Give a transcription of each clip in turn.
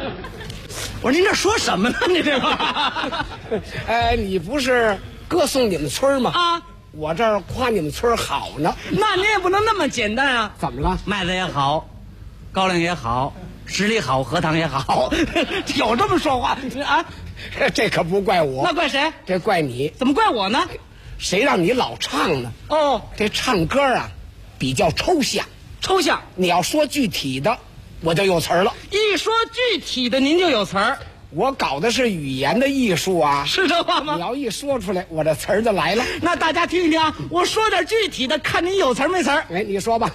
我说您这说什么呢？你这个你不是歌颂你们村吗？ 啊， 我这儿夸你们村好呢。 那您也不能那么简单啊！ 怎么了？ 麦子也好，高粱也好，十里好，荷塘也好，有这么说话啊？ 这可不怪我， 那怪谁？ 这怪你。 怎么怪我呢？ 谁让你老唱呢？ 哦， 这唱歌啊，比较抽象。 抽象。 你要说具体的，我就有词儿了。 一说具体的，您就有词儿。 我搞的是语言的艺术啊， 是这话吗？ 你要一说出来，我这词儿就来了。 那大家听一听啊，我说点具体的，看您有词儿没词儿。 哎，你说吧。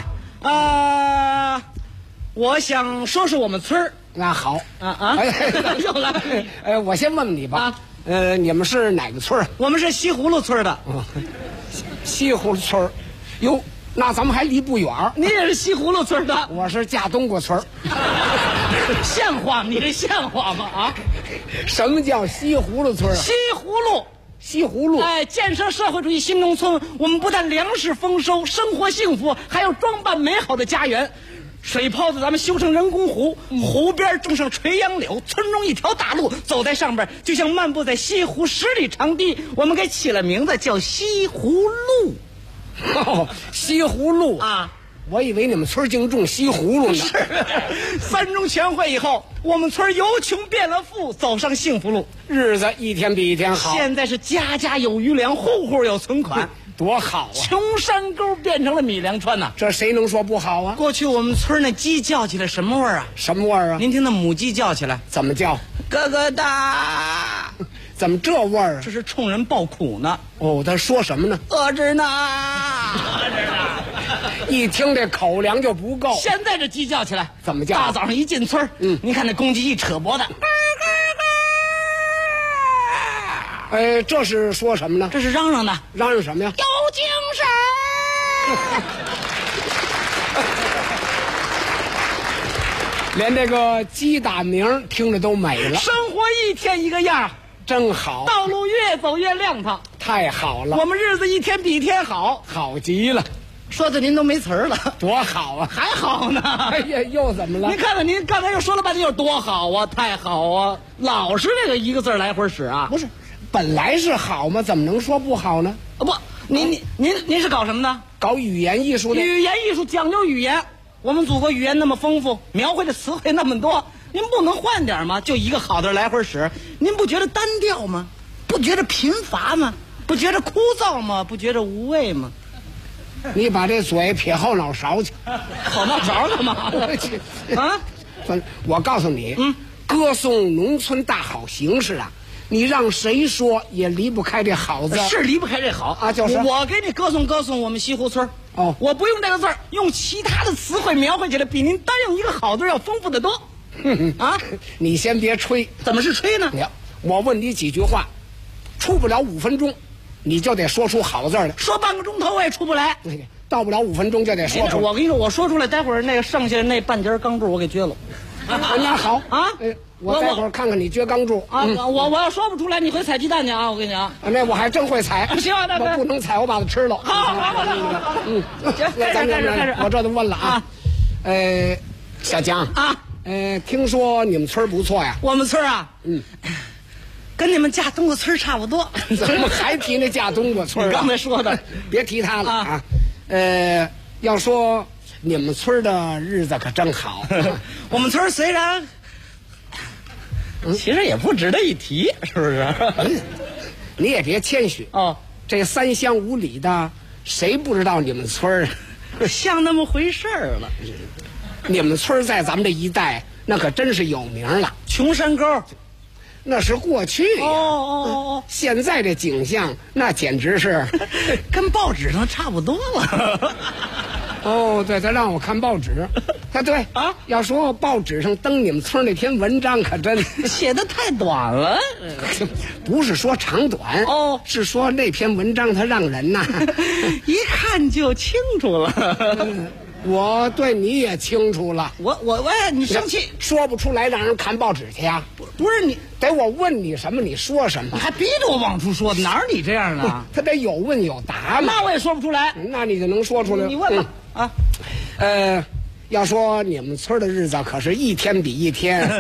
我想说说我们村儿。 那好又来。 我先问问你吧。你们是哪个村儿？ 我们是西葫芦村的。 西葫芦村儿。哟，那咱们还离不远。 你也是西葫芦村的？ 我是架冬瓜村儿。 像话？你这像话吗？啊？ 什么叫西葫芦村啊？ 西葫芦。 西葫芦。 建设社会主义新农村，我们不但粮食丰收，生活幸福，还有装扮美好的家园。水泡子咱们修成人工湖，湖边种上垂杨柳，村中一条大路，走在上边就像漫步在西湖10里长堤。我们给起了名字叫西湖路。 西湖路啊！ 我以为你们村净种西葫芦呢。 三中全会以后，我们村由穷变了富，走上幸福路， 日子一天比一天好。 现在是家家有余粮，户户有存款。 多好啊！ 穷山沟变成了米粮川呐， 这谁能说不好啊？ 过去我们村那鸡叫起来什么味儿啊？ 什么味儿啊？ 您听那母鸡叫起来怎么叫？ 咯咯哒。 怎么这味儿啊？ 这是冲人报苦呢。 哦，他说什么呢？ 饿着呢，饿着呢。 一听这口粮就不够。 现在这鸡叫起来怎么叫？ 大早上一进村，您看那公鸡一扯脖子， 这是说什么呢？ 这是嚷嚷的。 嚷嚷什么呀？ 有精神。 连这个鸡打鸣听着都美了。 生活一天一个样， 真好。 道路越走越亮堂， 太好了。 我们日子一天比一天好， 好极了。 说的您都没词儿了。 多好啊！ 还好呢。 哎呀，又怎么了？ 您看看，您刚才又说了半天，有多好啊，太好啊，老是这个一个字来回使啊。 不是，本来是好嘛，怎么能说不好呢？ 不，您是搞什么的？ 搞语言艺术的。 语言艺术讲究语言，我们祖国语言那么丰富，描绘的词汇那么多，您不能换点吗？就一个好字来回使，您不觉得单调吗？不觉得贫乏吗？不觉得枯燥吗？不觉得无味吗？ 你把这嘴撇后脑勺去。 后脑勺干嘛？啊！ 我告诉你，歌颂农村大好形势啊，你让谁说也离不开这好字。 是离不开这好啊，就是我给你歌颂歌颂我们西湖村。 哦， 我不用这个字儿，用其他的词汇描绘起来，比您单用一个好字要丰富得多。啊， 你先别吹。 怎么是吹呢？ 我问你几句话，出不了5分钟，你就得说出好字来。 说半个钟头我也出不来。 到不了5分钟就得说出来。 我跟你说，我说出来，待会儿那个剩下那半截钢柱我给撅了。 那好啊， 我待会儿看看你撅钢柱啊。我要说不出来，你回采鸡蛋去啊！我跟你讲， 那我还真会采。 行啊， 我不能采，我把它吃了。 好， 行， 开始。 我这就问了啊。小江啊， 听说你们村不错呀？ 我们村啊，跟你们架冬瓜村差不多。 怎么还提那架冬瓜村？ 你刚才说的， 别提他了啊。要说你们村的日子可真好。 我们村虽然，其实也不值得一提，是不是？ 你也别谦虚哦。 这3乡5里的，谁不知道你们村像那么回事儿了。 你们村在咱们这一带，那可真是有名了。 穷山沟， 那是过去呀。 哦。 现在这景象，那简直是跟报纸上差不多了。 哦，对，他让我看报纸。对啊，要说报纸上登你们村那篇文章，可真写的太短了。 不是说长短哦， 是说那篇文章它让人呐一看就清楚了。 我对你也清楚了。 你生气说不出来，让人看报纸去呀？ 不是你， 得我问你什么，你说什么， 还逼着我往出说，哪儿你这样的？ 他得有问有答嘛。 那我也说不出来。 那你就能说出来。 你问吧。 要说你们村的日子可是一天比一天